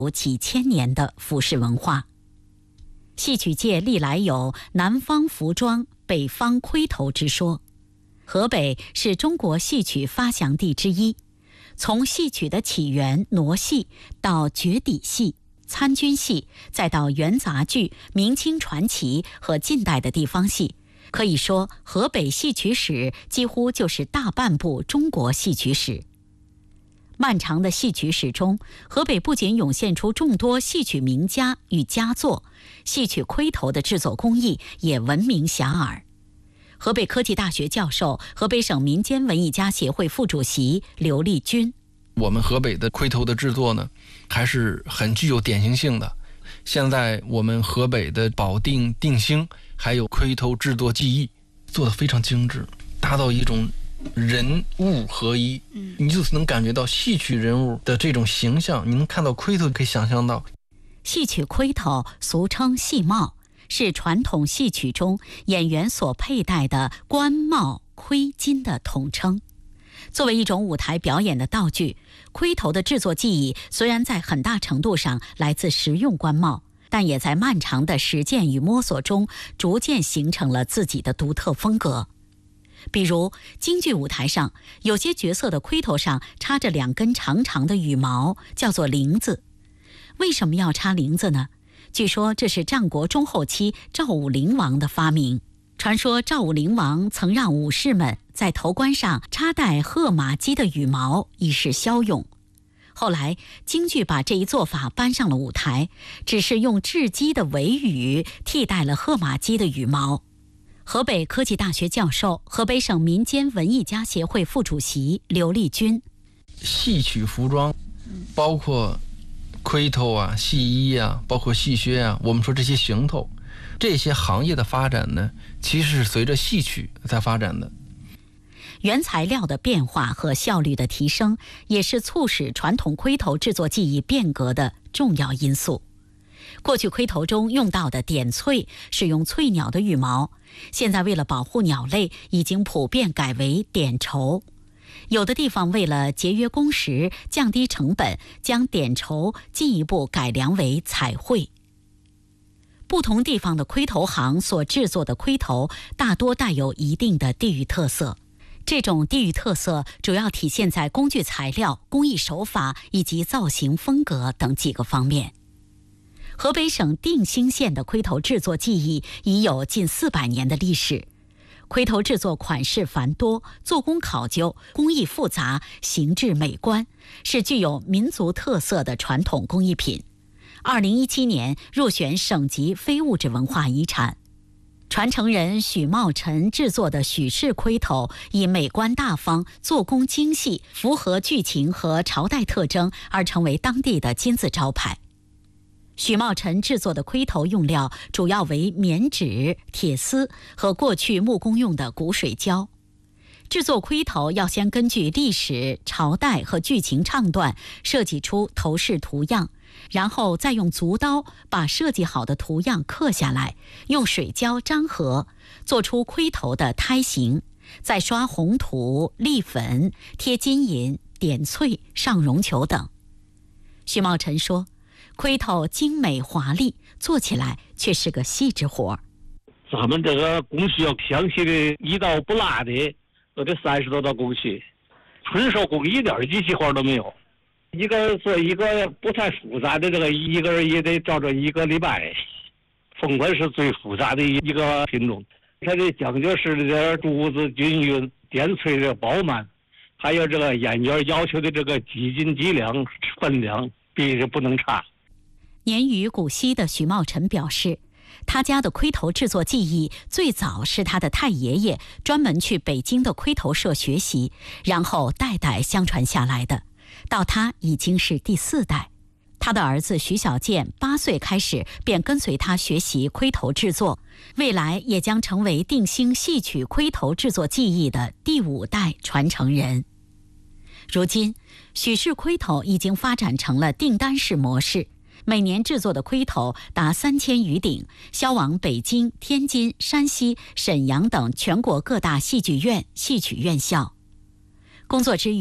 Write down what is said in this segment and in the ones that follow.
几千年的服饰文化。戏曲界历来有南方服装、北方盔头之说。河北是中国戏曲发祥地之一，从戏曲的起源傩戏到绝底戏、参军戏，再到元杂剧、明清传奇和近代的地方戏，可以说河北戏曲史几乎就是大半部中国戏曲史。漫长的戏曲史中，河北不仅涌现出众多戏曲名家与佳作，戏曲盔头的制作工艺也闻名遐迩。河北科技大学教授、河北省民间文艺家协会副主席刘立军： 我们河北的盔头的制作呢，还是很具有典型性的。现在我们河北的保定、定兴还有盔头制作技艺做得非常精致，达到一种人物合一，你就能感觉到戏曲人物的这种形象，你能看到盔头可以想象到。 戏曲盔头俗称戏帽，是传统戏曲中演员所佩戴的冠帽盔巾的统称。作为一种舞台表演的道具，盔头的制作技艺虽然在很大程度上来自实用冠帽，但也在漫长的实践与摸索中逐渐形成了自己的独特风格。比如京剧舞台上，有些角色的盔头上插着2根长长的羽毛，叫做翎子。为什么要插翎子呢？据说这是战国中后期赵武灵王的发明。传说赵武灵王曾让武士们在头冠上插戴褐马鸡的羽毛，以示骁勇。后来京剧把这一做法搬上了舞台，只是用雉鸡的尾羽替代了褐马鸡的羽毛。河北科技大学教授、河北省民间文艺家协会副主席刘立军： 戏曲服装包括盔头啊、戏衣啊，包括戏靴啊，我们说这些行头，这些行业的发展呢，其实是随着戏曲在发展的。 原材料的变化和效率的提升，也是促使传统盔头制作技艺变革的重要因素。过去盔头中用到的点翠是用翠鸟的羽毛，现在为了保护鸟类，已经普遍改为点绸。有的地方为了节约工时、降低成本，将点绸进一步改良为彩绘。不同地方的盔头行所制作的盔头大多带有一定的地域特色，这种地域特色主要体现在工具材料、工艺手法以及造型风格等几个方面。河北省定兴县的盔头制作技艺已有近400年的历史。盔头制作款式繁多，做工考究，工艺复杂，形制美观，是具有民族特色的传统工艺品。2017年入选省级非物质文化遗产。传承人许茂臣制作的许氏盔头以美观大方、做工精细、符合剧情和朝代特征而成为当地的金字招牌。许茂臣制作的盔头用料主要为棉纸、铁丝和过去木工用的鼓水胶。制作盔头要先根据历史、朝代和剧情唱段设计出头饰图样，然后再用足刀把设计好的图样刻下来，用水胶粘合，做出盔头的胎形，再刷红土、立粉、贴金银、点翠、上绒球等。许茂臣说，盔头精美华丽，做起来却是个细致活。 咱们这个工序要详细的一道不落的，都得30多道工序，纯手工，一点机器活都没有。一个做一个不太复杂的这个，一个人也得照着1个礼拜。凤冠是最复杂的一个品种，它的讲究是这个珠子均匀，点翠的饱满，还有这个眼缘要求的这个几斤几两分量必须不能差。 年逾古稀的许茂臣表示，他家的盔头制作技艺最早是他的太爷爷专门去北京的盔头社学习，然后代代相传下来的，到他已经是第4代。他的儿子徐小健8岁开始便跟随他学习盔头制作，未来也将成为定兴戏曲盔头制作技艺的第5代传承人。如今，许氏盔头已经发展成了订单式模式，每年制作的盔头达3000余顶，销往北京、天津、山西、沈阳等全国各大戏剧院、戏曲院校。工作之余，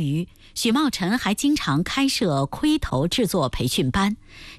许茂辰还经常开设盔头制作培训班，